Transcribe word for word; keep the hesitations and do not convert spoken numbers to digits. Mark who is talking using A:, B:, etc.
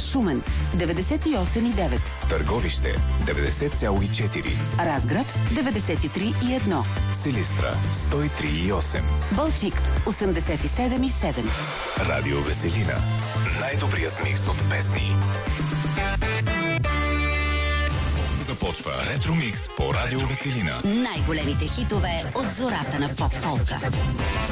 A: Шумен деветдесет и осем и девет,
B: Търговище деветдесет цяло и четири,
A: Разград деветдесет и три и едно,
B: Силистра сто и три и осем,
A: Балчик осемдесет и седем и седем.
B: Радио Веселина. Най-добрият микс от песни. Започва Ретро Микс по Радио Веселина.
A: Най-големите хитове от зората на поп-фолка.